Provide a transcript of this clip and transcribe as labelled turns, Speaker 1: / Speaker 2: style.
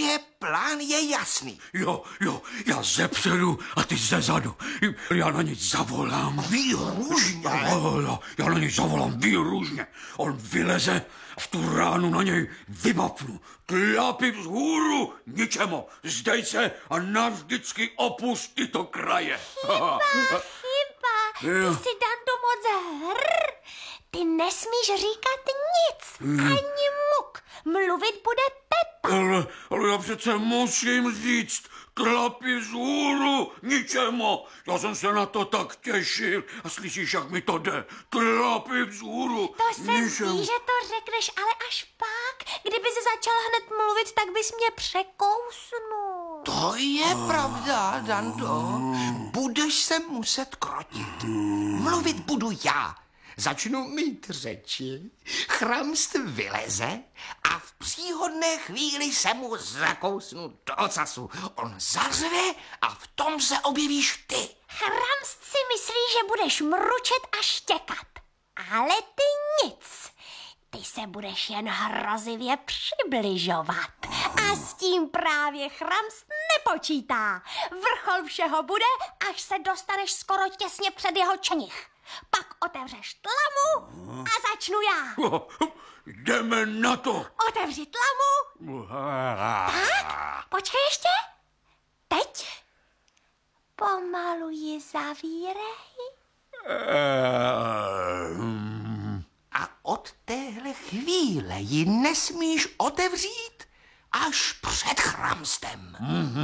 Speaker 1: Takže plán je jasný.
Speaker 2: Jo, já zepředu a ty zezadu. Já na nic zavolám.
Speaker 1: Výhružně.
Speaker 2: Já na něj zavolám výhružně. On vyleze a v tu ránu na něj vymapnu. Tlápy vzhůru, ničemu. Zdej se a navždycky opust tyto kraje.
Speaker 3: Chyba. Ty jsi Dando moc hr. Ty nesmíš říkat nic. Ani muk. Mluvit bude Pepa.
Speaker 2: Ale já přece musím říct, tlápy vzhůru, ničemu. Já jsem se na to tak těšil. A slyšíš, jak mi to jde? Tlápy vzhůru,
Speaker 3: To jsem
Speaker 2: ničemu.
Speaker 3: ví, že to řekneš, ale až pak. Kdyby jsi začal hned mluvit, tak bys mě překousnul.
Speaker 1: To je pravda, Dando. Budeš se muset krotit. Mluvit budu já. Začnu mít řeči, Chramst vyleze a v příhodné chvíli se mu zakousnu do ocasu. On zařve a v tom se objevíš ty.
Speaker 3: Chramst si myslí, že budeš mručet a štěkat. Ale ty nic. Ty se budeš jen hrozivě přibližovat. A s tím právě Chramst nepočítá. Vrchol všeho bude, až se dostaneš skoro těsně před jeho čnich. Pak otevřeš tlamu a začnu já.
Speaker 2: Jdeme na to.
Speaker 3: Otevři tlamu. Tak, počkej ještě. Teď. Pomalu ji zavírej.
Speaker 1: A od téhle chvíle ji nesmíš otevřít až před Chramstem.